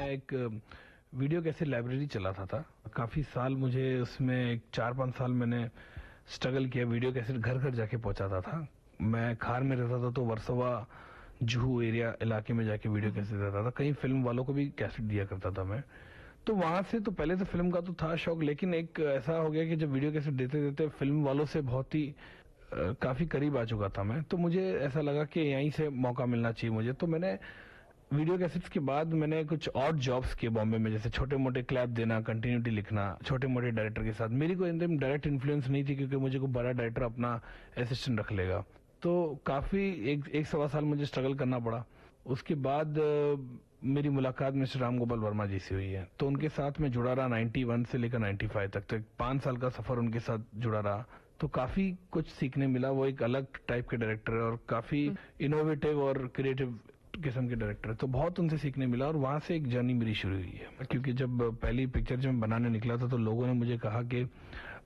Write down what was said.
एक वीडियो कैसे लाइब्रेरी चलाता था। काफी साल मुझे उसमें 4-5 साल मैंने स्ट्रगल किया, वीडियो कैसेट घर घर जाके पहुंचाता था। मैं खार में रहता था तो वर्सोवा जुहू एरिया इलाके में जाके वीडियो कैसेट देता था। कई फिल्म वालों को भी कैसेट दिया करता था मैं। तो वहां से तो पहले तो फिल्म का तो था शौक, लेकिन एक ऐसा हो गया कि जब वीडियो कैसेट देते देते फिल्म वालों से बहुत ही काफी करीब आ चुका था मैं। तो मुझे ऐसा लगा कि यहीं से मौका मिलना चाहिए मुझे। तो मैंने वीडियो कैसेट्स के बाद मैंने कुछ और जॉब्स किए बॉम्बे में, जैसे छोटे मोटे क्लैप देना, कंटिन्यूटी लिखना छोटे मोटे डायरेक्टर के साथ। मेरी कोई एकदम डायरेक्ट इन्फ्लुएंस नहीं थी क्योंकि मुझे कोई बड़ा डायरेक्टर अपना असिस्टेंट रख लेगा। तो काफी एक सवा साल मुझे स्ट्रगल करना पड़ा। उसके बाद मेरी मुलाकात मिस्टर राम गोपाल वर्मा जी से हुई है, तो उनके साथ मैं जुड़ा रहा 91 से लेकर 95 तक। तो 5 साल का सफर उनके साथ जुड़ा रहा, तो काफी कुछ सीखने मिला। वो एक अलग टाइप के डायरेक्टर है और काफी इनोवेटिव और क्रिएटिव किस्म के डायरेक्टर है, तो बहुत उनसे सीखने मिला। और वहां से एक जर्नी मेरी शुरू हुई है, क्योंकि जब पहली पिक्चर जब मैं बनाने निकला था तो लोगों ने मुझे कहा कि